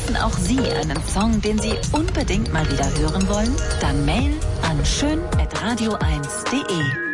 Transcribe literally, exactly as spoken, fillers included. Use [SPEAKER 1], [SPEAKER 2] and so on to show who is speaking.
[SPEAKER 1] Besitzen auch Sie einen Song, den Sie unbedingt mal wieder hören wollen? Dann Mail an schön at radio eins punkt de.